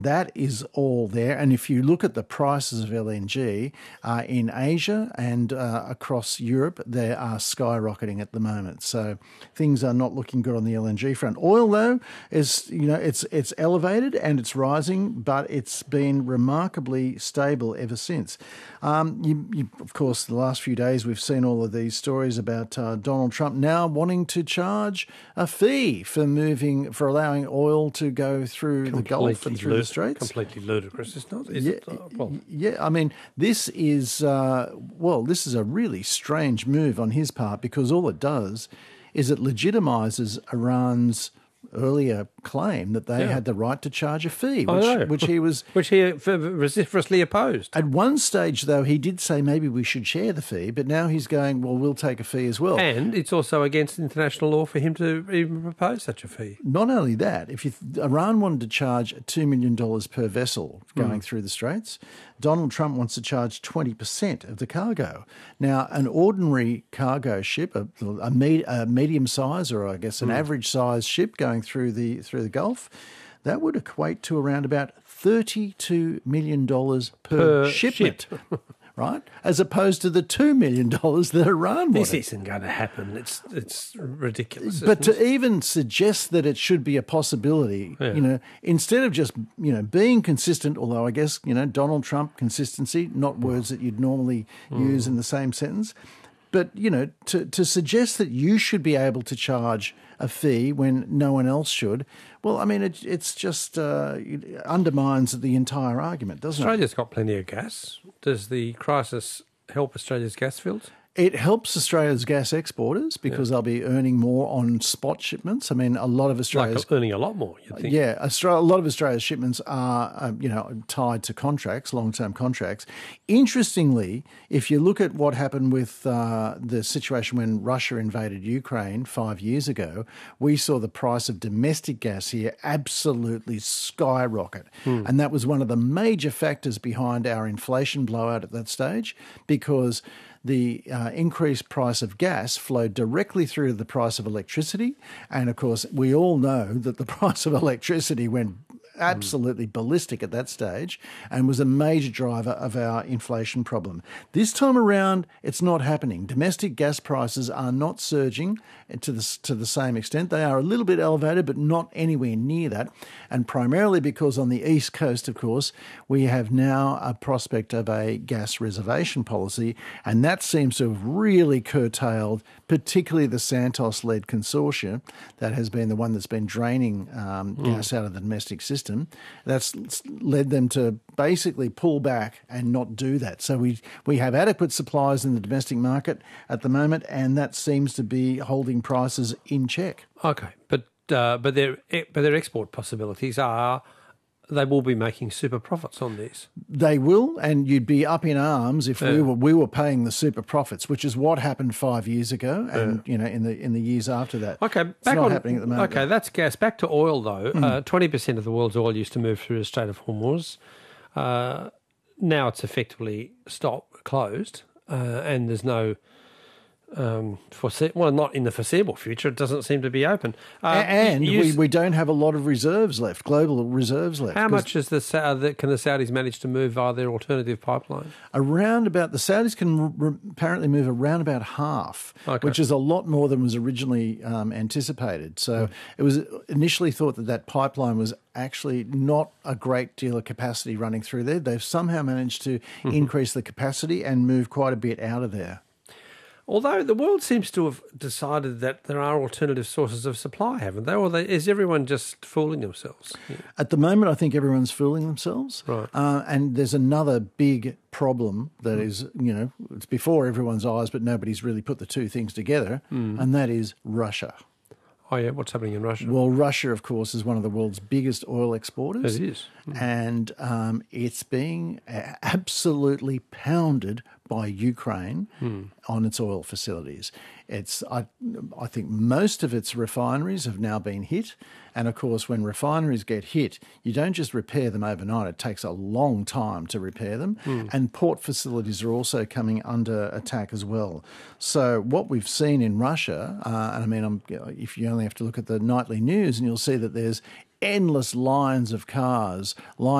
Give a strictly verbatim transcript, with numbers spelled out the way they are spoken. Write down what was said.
That is all there. And if you look at the prices of L N G uh, in Asia and uh, across Europe, they are skyrocketing at the moment. So things are not looking good on the L N G front. Oil, though, is, you know, it's it's elevated and it's rising, but it's been remarkably stable ever since. Um, you, you, of course, the last few days we've seen all of these stories about uh, Donald Trump now wanting to charge a fee for moving, for allowing oil to go through the Gulf and through the Straits. Completely ludicrous, it's not? Is yeah, it? Uh, well. yeah, I mean, this is, uh, well, this is a really strange move on his part, because all it does is it legitimises Iran's earlier claim that they Yeah. had the right to charge a fee, I which, know. which he was... Which he vociferously opposed. At one stage, though, he did say maybe we should share the fee, but now he's going, well, we'll take a fee as well. And it's also against international law for him to even propose such a fee. Not only that, if you, Iran wanted to charge two million dollars per vessel going mm. through the Straits, Donald Trump wants to charge twenty percent of the cargo. Now, an ordinary cargo ship, a, a, med, a medium size, or I guess an mm. average size ship going through the through the Gulf, that would equate to around about thirty-two million dollars per, per shipment. Ship. Right? As opposed to the two million dollars that Iran wanted. This isn't going to happen. It's it's ridiculous. But to it? even suggest that it should be a possibility, yeah. you know, instead of just, you know, being consistent, although I guess, you know, Donald Trump consistency, not words that you'd normally mm. use in the same sentence, but, you know, to, to suggest that you should be able to charge a fee when no one else should, well, I mean, it, it's just uh, it undermines the entire argument, doesn't Australia's it? Australia's got plenty of gas. Does the crisis help Australia's gas fields? It helps Australia's gas exporters because yeah. they'll be earning more on spot shipments. I mean, a lot of Australia's... Like earning a lot more, you'd think. Yeah, Australia, a lot of Australia's shipments are, um, you know, tied to contracts, long-term contracts. Interestingly, if you look at what happened with uh, the situation when Russia invaded Ukraine five years ago, we saw the price of domestic gas here absolutely skyrocket. Hmm. And that was one of the major factors behind our inflation blowout at that stage, because the uh, increased price of gas flowed directly through to the price of electricity. And, of course, we all know that the price of electricity went absolutely mm. ballistic at that stage and was a major driver of our inflation problem. This time around, it's not happening. Domestic gas prices are not surging to the, to the same extent. They are a little bit elevated, but not anywhere near that. And primarily because on the East Coast, of course, we have now a prospect of a gas reservation policy, and that seems to have really curtailed particularly the Santos-led consortium that has been the one that's been draining um, mm. gas out of the domestic system. That's led them to basically pull back and not do that. So we we have adequate supplies in the domestic market at the moment, and that seems to be holding prices in check. Okay, but uh, but their but their export possibilities are, they will be making super profits on these. They will, and you'd be up in arms if yeah. we were we were paying the super profits, which is what happened five years ago, and yeah. you know in the in the years after that. Okay, it's back not on, happening at the moment. Okay, that's gas. Back to oil though. Mm. Uh, Twenty percent of the world's oil used to move through the Strait of Hormuz. Uh, now it's effectively stopped, closed, uh, and there's no. Um, forese- well, not in the foreseeable future. It doesn't seem to be open. Uh, and you, we, we don't have a lot of reserves left, global reserves left. How much is the, the can the Saudis manage to move via their alternative pipeline? Around about, the Saudis can re- apparently move around about half, okay. which is a lot more than was originally um, anticipated. So mm. it was initially thought that that pipeline was actually not a great deal of capacity running through there. They've somehow managed to mm-hmm. increase the capacity and move quite a bit out of there. Although the world seems to have decided that there are alternative sources of supply, haven't they? Or they, is everyone just fooling themselves? Yeah. At the moment, I think everyone's fooling themselves. Right. Uh, and there's another big problem that mm. is, you know, it's before everyone's eyes, but nobody's really put the two things together, mm. and that is Russia. Oh, yeah, what's happening in Russia? Well, Russia, of course, is one of the world's biggest oil exporters. It is. Mm. And um, it's being absolutely pounded by Ukraine mm. on its oil facilities. It's, I, I think most of its refineries have now been hit. And, of course, when refineries get hit, you don't just repair them overnight. It takes a long time to repair them. Mm. And port facilities are also coming under attack as well. So what we've seen in Russia, uh, and I mean, I'm, if you only have to look at the nightly news, and you'll see that there's endless lines of cars lined